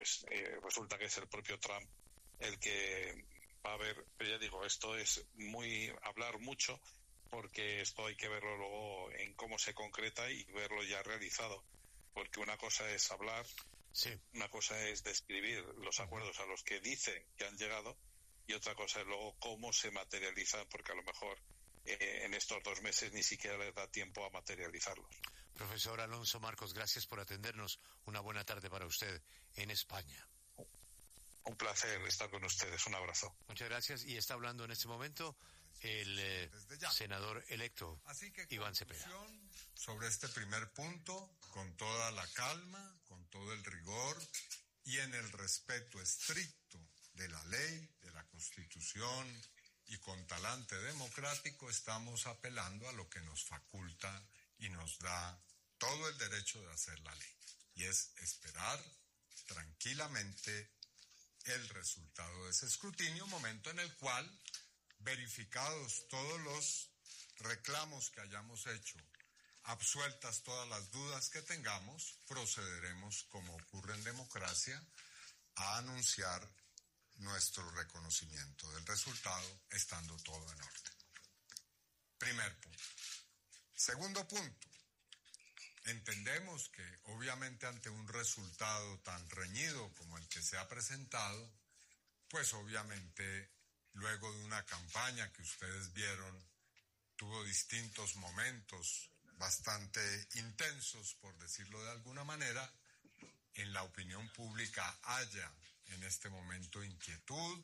pues resulta que es el propio Trump el que va a ver. Pero ya digo, esto es hablar mucho, porque esto hay que verlo luego en cómo se concreta y verlo ya realizado, porque una cosa es hablar, sí, una cosa es describir los acuerdos a los que dicen que han llegado, y otra cosa es luego cómo se materializan, porque a lo mejor en estos 2 meses ni siquiera les da tiempo a materializarlos. Profesor Alonso Marcos, gracias por atendernos. Una buena tarde para usted en España. Un placer estar con ustedes. Un abrazo. Muchas gracias. Y está hablando en este momento el senador electo Iván Cepeda. Sobre este primer punto, con toda la calma, con todo el rigor y en el respeto estricto de la ley, de la Constitución y con talante democrático, estamos apelando a lo que nos faculta y nos da todo el derecho de hacer la ley, y es esperar tranquilamente el resultado de ese escrutinio, momento en el cual, verificados todos los reclamos que hayamos hecho, absueltas todas las dudas que tengamos, procederemos, como ocurre en democracia, a anunciar nuestro reconocimiento del resultado, estando todo en orden. Primer punto. Segundo punto. Entendemos que, obviamente, ante un resultado tan reñido como el que se ha presentado, pues obviamente, luego de una campaña que ustedes vieron, tuvo distintos momentos bastante intensos, por decirlo de alguna manera, en la opinión pública haya en este momento inquietud,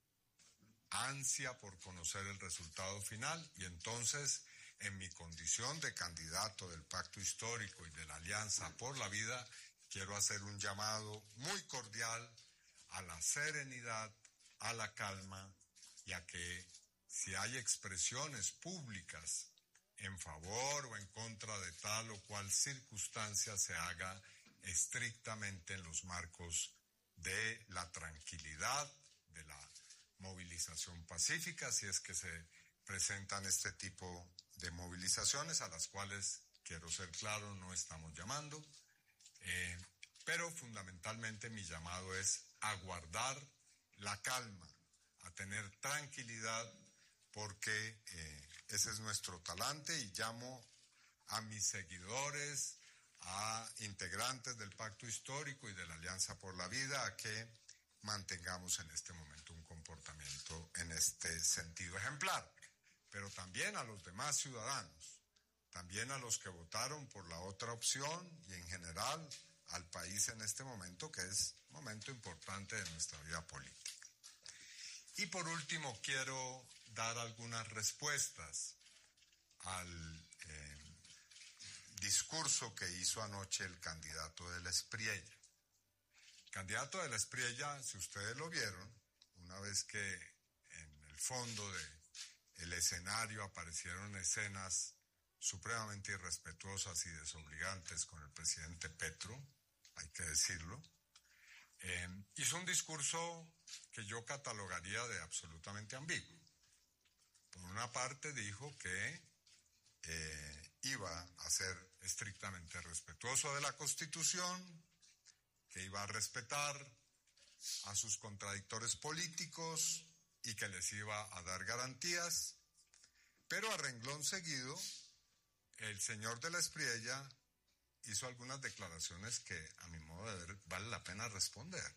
ansia por conocer el resultado final, y entonces, en mi condición de candidato del Pacto Histórico y de la Alianza por la Vida, quiero hacer un llamado muy cordial a la serenidad, a la calma, y a que si hay expresiones públicas en favor o en contra de tal o cual circunstancia, se haga estrictamente en los marcos de la tranquilidad, de la movilización pacífica, si es que se presentan este tipo de movilizaciones, a las cuales, quiero ser claro, no estamos llamando, pero fundamentalmente mi llamado es a guardar la calma, a tener tranquilidad, porque ese es nuestro talante, y llamo a mis seguidores, a integrantes del Pacto Histórico y de la Alianza por la Vida, a que mantengamos en este momento un comportamiento en este sentido ejemplar, pero también a los demás ciudadanos, también a los que votaron por la otra opción, y en general al país en este momento, que es un momento importante de nuestra vida política. Y por último, quiero dar algunas respuestas al discurso que hizo anoche el candidato de la Espriella. El candidato de la Espriella, si ustedes lo vieron, una vez que en el fondo del escenario aparecieron escenas supremamente irrespetuosas y desobligantes con el presidente Petro, hay que decirlo, hizo un discurso que yo catalogaría de absolutamente ambiguo. Por una parte dijo que iba a ser estrictamente respetuoso de la Constitución, que iba a respetar a sus contradictores políticos y que les iba a dar garantías, pero a renglón seguido el señor de la Espriella hizo algunas declaraciones que, a mi modo de ver, vale la pena responder.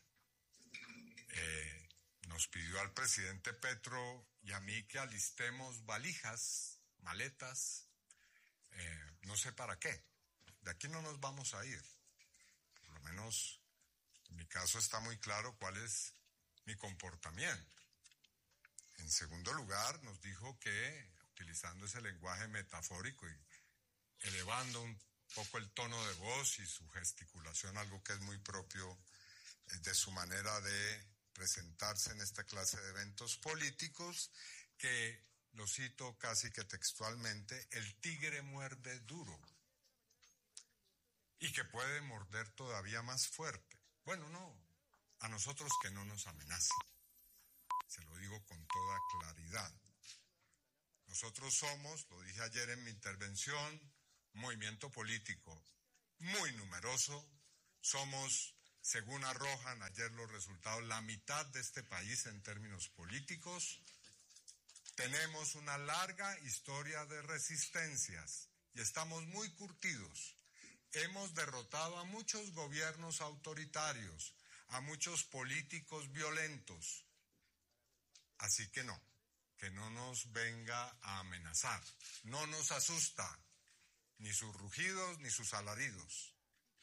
Nos pidió al presidente Petro y a mí que alistemos valijas, maletas, no sé para qué. De aquí no nos vamos a ir. Por lo menos en mi caso está muy claro cuál es mi comportamiento. En segundo lugar, nos dijo que, utilizando ese lenguaje metafórico y elevando un poco el tono de voz y su gesticulación, algo que es muy propio de su manera de presentarse en esta clase de eventos políticos, que, lo cito casi que textualmente, el tigre muerde duro y que puede morder todavía más fuerte. Bueno, no, a nosotros que no nos amenacen, se lo digo con toda claridad. Nosotros somos, lo dije ayer en mi intervención, un movimiento político muy numeroso, somos según arrojan ayer los resultados, la mitad de este país en términos políticos. Tenemos una larga historia de resistencias y estamos muy curtidos. Hemos derrotado a muchos gobiernos autoritarios, a muchos políticos violentos. Así que no nos venga a amenazar. No nos asusta ni sus rugidos ni sus alaridos.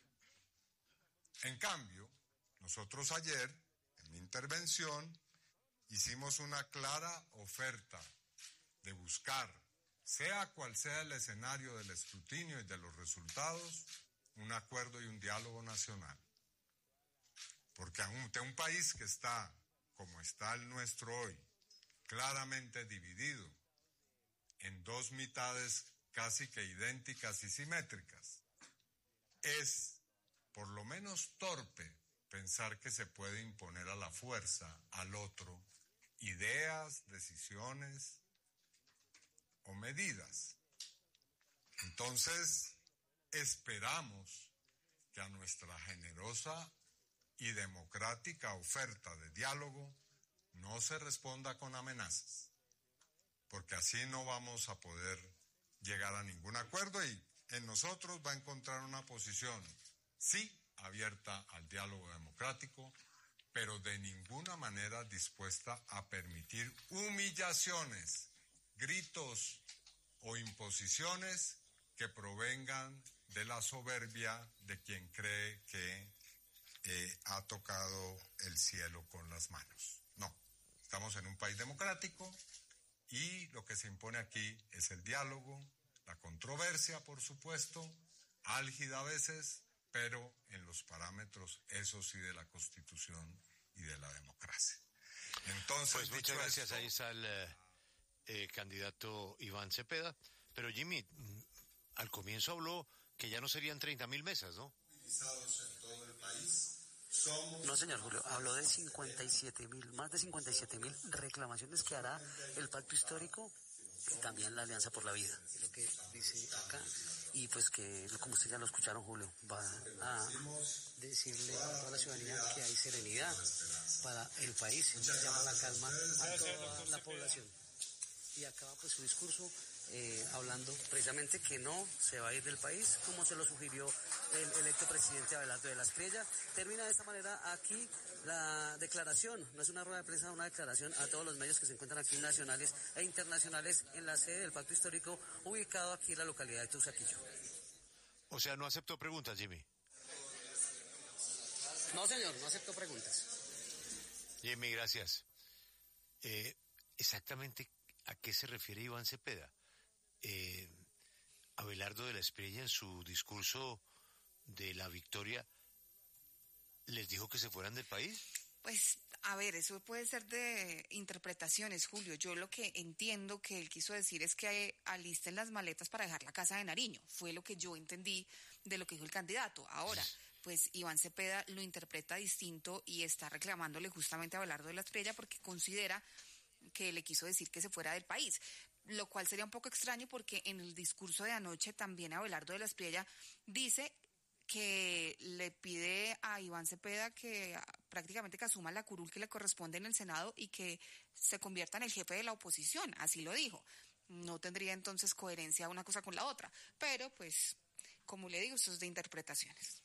En cambio, nosotros ayer, en mi intervención, hicimos una clara oferta de buscar, sea cual sea el escenario del escrutinio y de los resultados, un acuerdo y un diálogo nacional. Porque ante un país que está, como está el nuestro hoy, claramente dividido en dos mitades casi que idénticas y simétricas, es por lo menos torpe pensar que se puede imponer a la fuerza al otro ideas, decisiones o medidas. Entonces, esperamos que a nuestra generosa y democrática oferta de diálogo no se responda con amenazas, porque así no vamos a poder llegar a ningún acuerdo y en nosotros va a encontrar una posición, sí, abierta al diálogo democrático, pero de ninguna manera dispuesta a permitir humillaciones, gritos o imposiciones que provengan de la soberbia de quien cree que ha tocado el cielo con las manos. No, estamos en un país democrático y lo que se impone aquí es el diálogo, la controversia, por supuesto, álgida a veces, pero en los parámetros, eso sí, de la Constitución y de la democracia. Entonces, pues muchas gracias. Ahí está el candidato Iván Cepeda. Pero Jimmy, al comienzo habló que ya no serían 30.000 mesas, ¿no? En todo el país. No, señor Julio, habló de 57.000, más de 57.000 reclamaciones que hará el pacto histórico y también la Alianza por la Vida, es lo que dice acá, y pues que, como ustedes ya lo escucharon, Julio, va a decirle a toda la ciudadanía que hay serenidad para el país, llama la calma a toda la población. Y acaba pues su discurso hablando precisamente que no se va a ir del país, como se lo sugirió el electo presidente Abelardo de la Espriella. Termina de esta manera aquí la declaración, no es una rueda de prensa, una declaración a todos los medios que se encuentran aquí, nacionales e internacionales, en la sede del Pacto Histórico, ubicado aquí en la localidad de Teusaquillo. O sea, no aceptó preguntas, Jimmy. No, señor, no aceptó preguntas. Jimmy, gracias. Exactamente, ¿a qué se refiere Iván Cepeda? Abelardo de la Espriella, en su discurso de la victoria, ¿les dijo que se fueran del país? Pues, a ver, eso puede ser de interpretaciones, Julio. Yo lo que entiendo que él quiso decir es que alisten las maletas para dejar la casa de Nariño. Fue lo que yo entendí de lo que dijo el candidato. Ahora, pues Iván Cepeda lo interpreta distinto y está reclamándole justamente a Abelardo de la Espriella porque considera que le quiso decir que se fuera del país, lo cual sería un poco extraño porque en el discurso de anoche también Abelardo de la Espriella dice que le pide a Iván Cepeda que prácticamente que asuma la curul que le corresponde en el Senado y que se convierta en el jefe de la oposición, así lo dijo. No tendría entonces coherencia una cosa con la otra, pero pues, como le digo, eso es de interpretaciones.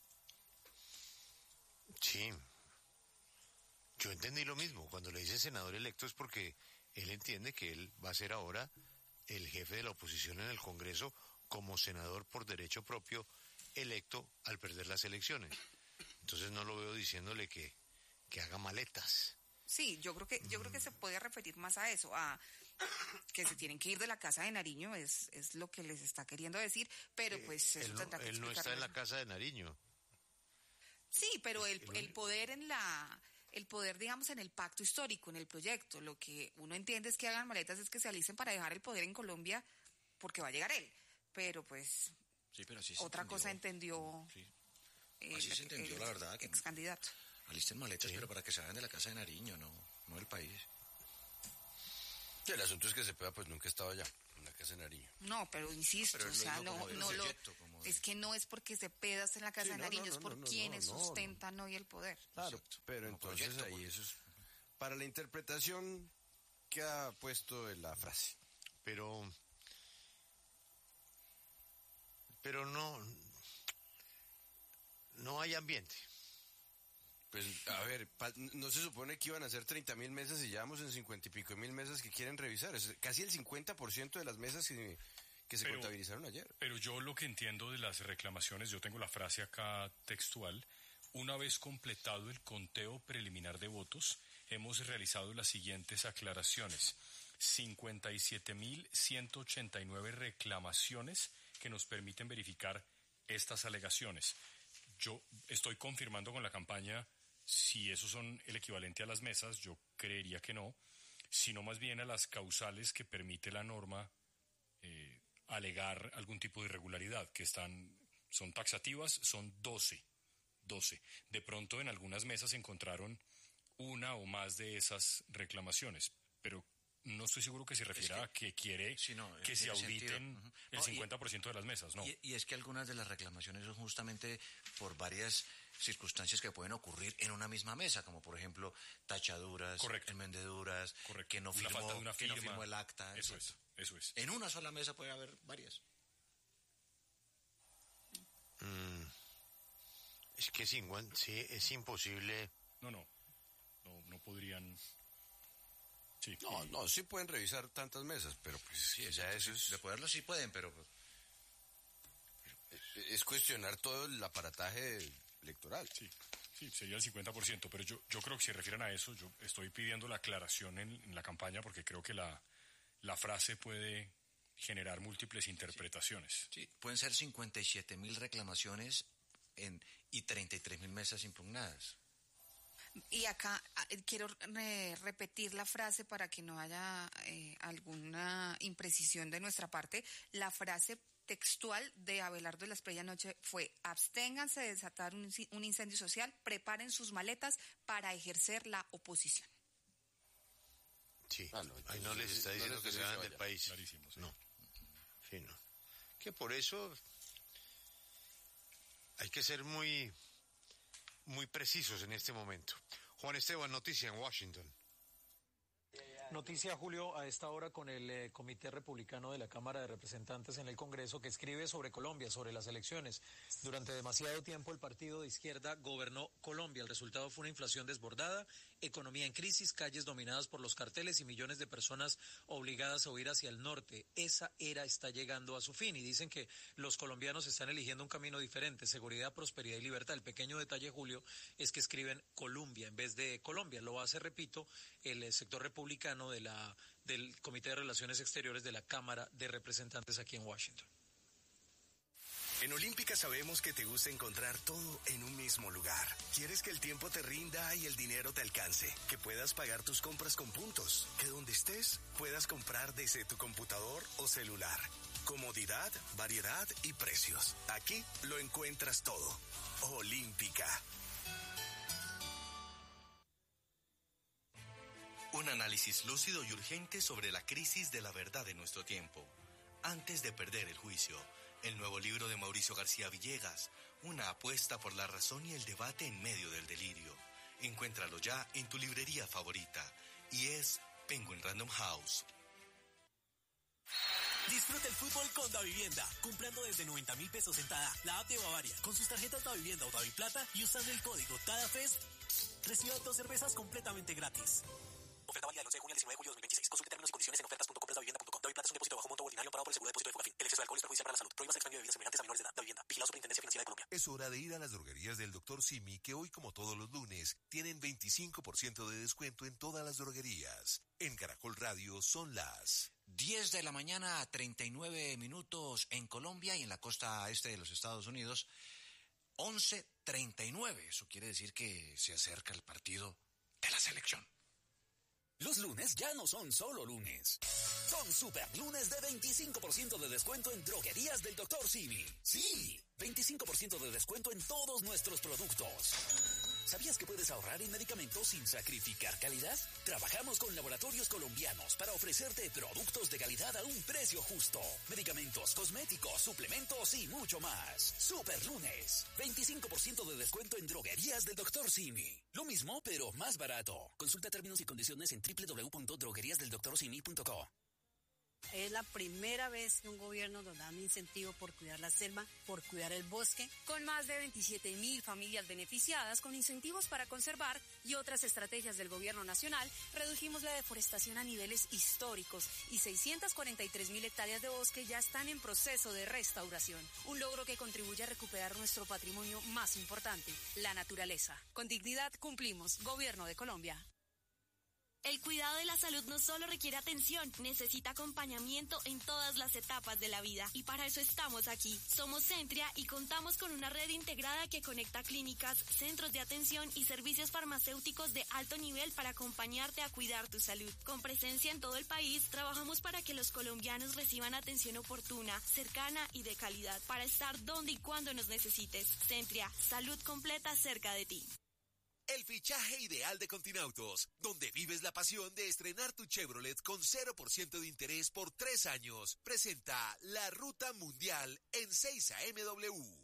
Sí. Yo entendí lo mismo. Cuando le dice senador electo es porque él entiende que él va a ser ahora el jefe de la oposición en el Congreso como senador por derecho propio electo al perder las elecciones. Entonces no lo veo diciéndole que haga maletas. Sí, yo creo que se puede referir más a eso, a que se tienen que ir de la casa de Nariño, es lo que les está queriendo decir, pero pues él no está en la casa de Nariño. Sí, pero el poder el poder, digamos, en el pacto histórico, en el proyecto, lo que uno entiende es que hagan maletas, es que se alisten para dejar el poder en Colombia, porque va a llegar él. Pero pues, sí, pero así otra cosa entendió, sí. Así se entendió, la verdad. Que ex candidato. Alisten maletas, sí, pero para que se vayan de la casa de Nariño, no del país. Sí, el asunto es que Cepeda pues nunca estaba allá, en la casa de Nariño. No, pero insisto, pero o sea, es que no es porque Cepeda esté en la casa de Nariño, es por quienes sustentan hoy el poder. Claro, pero entonces ahí eso es para la interpretación que ha puesto en la frase. Pero no hay ambiente. Pues, a ver, no se supone que iban a ser 30.000 mesas y ya vamos en 50 y pico mil mesas que quieren revisar. Es casi el 50% de las mesas que se contabilizaron ayer. Pero yo lo que entiendo de las reclamaciones, yo tengo la frase acá textual: una vez completado el conteo preliminar de votos, hemos realizado las siguientes aclaraciones. 57.189 reclamaciones que nos permiten verificar estas alegaciones. Yo estoy confirmando con la campaña si esos son el equivalente a las mesas. Yo creería que no, sino más bien a las causales que permite la norma alegar algún tipo de irregularidad, que son taxativas, son 12. De pronto en algunas mesas se encontraron una o más de esas reclamaciones, pero no estoy seguro que se refiera a que quiere que se auditen el 50% de las mesas, ¿no? Y es que algunas de las reclamaciones son justamente por varias circunstancias que pueden ocurrir en una misma mesa, como por ejemplo tachaduras, enmendeduras, que no firmó el acta. Eso es. En una sola mesa puede haber varias. Es que sí, es imposible. No podrían. Sí. No, sí pueden revisar tantas mesas, pero pues sí, ya eso es... De poderlo sí pueden, pero... Es cuestionar todo el aparataje electoral. Sí, sería el 50%, pero yo creo que si refieren a eso, yo estoy pidiendo la aclaración en la campaña porque creo que la frase puede generar múltiples interpretaciones. Sí, pueden ser 57.000 reclamaciones y 33.000 mesas impugnadas. Y acá quiero repetir la frase para que no haya alguna imprecisión de nuestra parte. La frase textual de Abelardo de la Espriella anoche fue: absténganse de desatar un incendio social, preparen sus maletas para ejercer la oposición. Sí, ahí no les está diciendo que se vayan del país. Clarísimo, sí. No. Que por eso hay que ser muy precisos en este momento. Juan Esteban, noticia en Washington. Noticia, Julio, a esta hora con el Comité Republicano de la Cámara de Representantes en el Congreso, que escribe sobre Colombia, sobre las elecciones. Durante demasiado tiempo el partido de izquierda gobernó Colombia. El resultado fue una inflación desbordada, economía en crisis, calles dominadas por los carteles y millones de personas obligadas a huir hacia el norte. Esa era está llegando a su fin y dicen que los colombianos están eligiendo un camino diferente: seguridad, prosperidad y libertad. El pequeño detalle, Julio, es que escriben Colombia en vez de Colombia. Lo hace, repito, el sector republicano del Comité de Relaciones Exteriores de la Cámara de Representantes aquí en Washington. En Olímpica sabemos que te gusta encontrar todo en un mismo lugar. Quieres que el tiempo te rinda y el dinero te alcance, que puedas pagar tus compras con puntos, que donde estés puedas comprar desde tu computador o celular. Comodidad, variedad y precios. Aquí lo encuentras todo. Olímpica. Un análisis lúcido y urgente sobre la crisis de la verdad de nuestro tiempo. Antes de perder el juicio, el nuevo libro de Mauricio García Villegas, una apuesta por la razón y el debate en medio del delirio. Encuéntralo ya en tu librería favorita y es Penguin Random House. Disfruta el fútbol con Davivienda, comprando desde 90.000 pesos en Tada, la app de Bavaria, con sus tarjetas Davivienda o Daviplata y usando el código TADAFEST, reciba 2 cervezas completamente gratis. Oferta válida del 11 de junio al 19 de julio de 2026. Consulte términos y condiciones en ofertas.comprasdavivienda.com. Daviplata es un depósito bajo monto ordinario amparado por el seguro de depósito de Fogafín. El exceso de alcohol es perjudicial para la salud. Prohíbas expendio de bebidas semejantes a menores de edad. Davivienda. Vigilado Superintendencia Financiera de Colombia. Es hora de ir a las droguerías del Dr. Simi, que hoy, como todos los lunes, tienen 25% de descuento en todas las droguerías. En Caracol Radio son las 10 de la mañana, 39 minutos en Colombia y en la costa este de los Estados Unidos. 11:39. Eso quiere decir que se acerca el partido de la selección. Los lunes ya no son solo lunes. Son super lunes de 25% de descuento en droguerías del Dr. Simi. Sí, 25% de descuento en todos nuestros productos. ¿Sabías que puedes ahorrar en medicamentos sin sacrificar calidad? Trabajamos con laboratorios colombianos para ofrecerte productos de calidad a un precio justo. Medicamentos, cosméticos, suplementos y mucho más. Super Lunes. 25% de descuento en droguerías del Dr. Simi. Lo mismo, pero más barato. Consulta términos y condiciones en www.drogueriasdeldoctorsimi.co. Es la primera vez que un gobierno nos da un incentivo por cuidar la selva, por cuidar el bosque. Con más de 27.000 familias beneficiadas con incentivos para conservar y otras estrategias del gobierno nacional, redujimos la deforestación a niveles históricos y 643.000 hectáreas de bosque ya están en proceso de restauración. Un logro que contribuye a recuperar nuestro patrimonio más importante, la naturaleza. Con dignidad cumplimos. Gobierno de Colombia. El cuidado de la salud no solo requiere atención, necesita acompañamiento en todas las etapas de la vida. Y para eso estamos aquí. Somos Centria y contamos con una red integrada que conecta clínicas, centros de atención y servicios farmacéuticos de alto nivel para acompañarte a cuidar tu salud. Con presencia en todo el país, trabajamos para que los colombianos reciban atención oportuna, cercana y de calidad, para estar donde y cuando nos necesites. Centria, salud completa cerca de ti. El fichaje ideal de Continautos, donde vives la pasión de estrenar tu Chevrolet con 0% de interés por 3 años. Presenta la Ruta Mundial en 6 AMW.